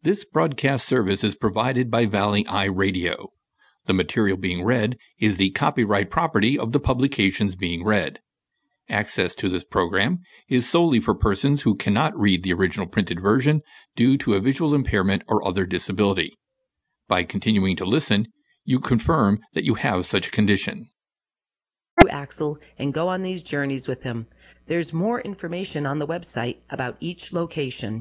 This broadcast service is provided by Valley Eye Radio. The material being read is the copyright property of the publications being read. Access to this program is solely for persons who cannot read the original printed version due to a visual impairment or other disability. By continuing to listen, you confirm that you have such a condition. Axel and go on these journeys with him. There's more information on the website about each location.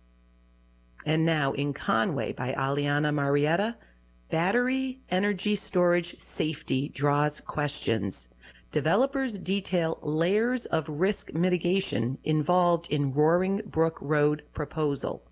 And now in Conway by Aliana Marietta, battery energy storage safety draws questions. Developers detail layers of risk mitigation involved in Roaring Brook Road proposal.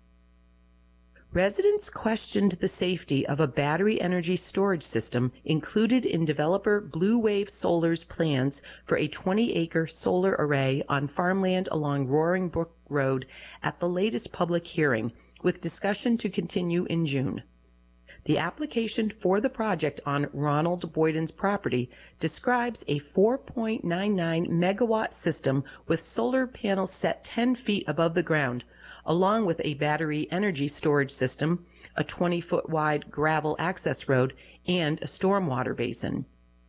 Residents questioned the safety of a battery energy storage system included in developer Blue Wave Solar's plans for a 20-acre solar array on farmland along Roaring Brook Road at the latest public hearing, with discussion to continue in June. The application for the project on Ronald Boyden's property describes a 4.99 megawatt system with solar panels set 10 feet above the ground, along with a battery energy storage system, a 20-foot wide gravel access road, and a stormwater basin.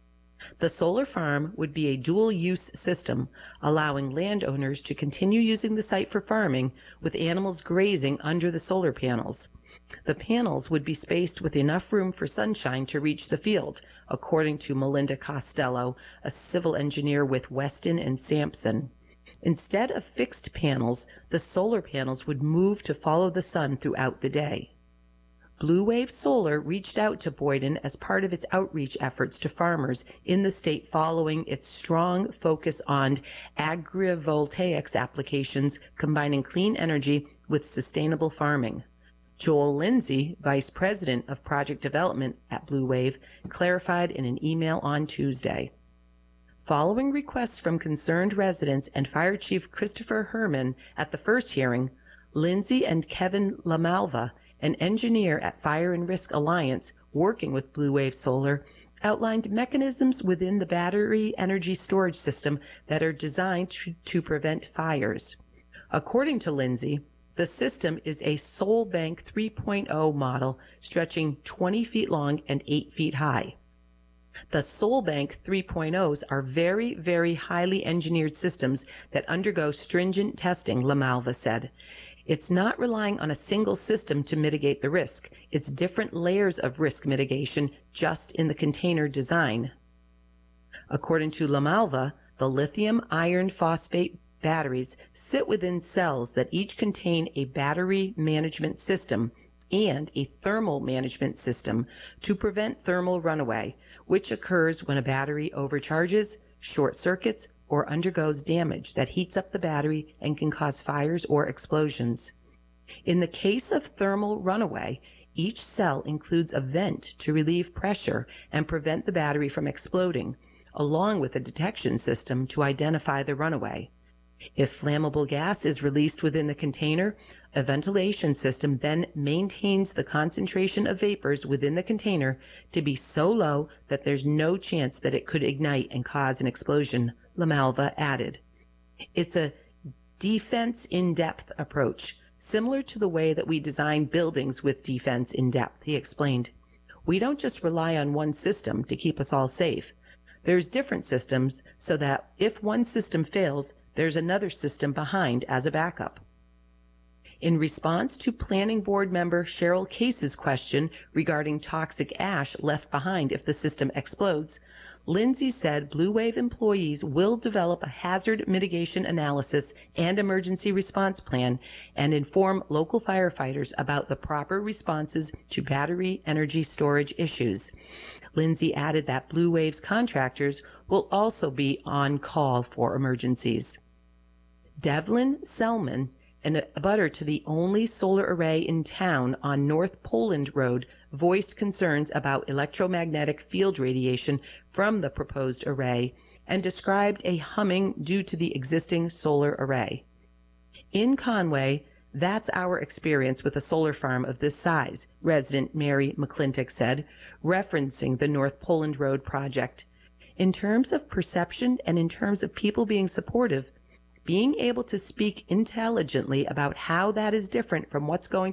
The solar farm would be a dual-use system, allowing landowners to continue using the site for farming, with animals grazing under the solar panels. The panels would be spaced with enough room for sunshine to reach the field, according to Melinda Costello, a civil engineer with Weston and Sampson. Instead of fixed panels, the solar panels would move to follow the sun throughout the day. Blue Wave Solar reached out to Boyden as part of its outreach efforts to farmers in the state following its strong focus on agrivoltaics applications combining clean energy with sustainable farming. Joel Lindsay, Vice President of Project Development at Blue Wave, clarified in an email on Tuesday. Following requests from concerned residents and Fire Chief Christopher Herman at the first hearing, Lindsay and Kevin LaMalva, an engineer at Fire and Risk Alliance working with Blue Wave Solar, outlined mechanisms within the battery energy storage system that are designed to prevent fires. According to Lindsay, the system is a SolBank 3.0 model stretching 20 feet long and 8 feet high. The SolBank 3.0s are very, very highly engineered systems that undergo stringent testing, LaMalva said. It's not relying on a single system to mitigate the risk. It's different layers of risk mitigation just in the container design. According to LaMalva, the lithium iron phosphate batteries sit within cells that each contain a battery management system and a thermal management system to prevent thermal runaway, which occurs when a battery overcharges, short circuits, or undergoes damage that heats up the battery and can cause fires or explosions. In the case of thermal runaway, each cell includes a vent to relieve pressure and prevent the battery from exploding, along with a detection system to identify the runaway. If flammable gas is released within the container, a ventilation system then maintains the concentration of vapors within the container to be so low that there's no chance that it could ignite and cause an explosion, LaMalva added. It's a defense in-depth approach, similar to the way that we design buildings with defense in depth, he explained. We don't just rely on one system to keep us all safe. There's different systems so that if one system fails, there's another system behind as a backup. In response to Planning Board member Cheryl Case's question regarding toxic ash left behind if the system explodes, Lindsay said Blue Wave employees will develop a hazard mitigation analysis and emergency response plan and inform local firefighters about the proper responses to battery energy storage issues. Lindsay added that Blue Wave's contractors will also be on call for emergencies. Devlin Selman, an abutter to the only solar array in town on North Poland Road, voiced concerns about electromagnetic field radiation from the proposed array and described a humming due to the existing solar array. In Conway, that's our experience with a solar farm of this size, resident Mary McClintock said, referencing the North Poland Road project. In terms of perception and in terms of people being supportive, being able to speak intelligently about how that is different from what's going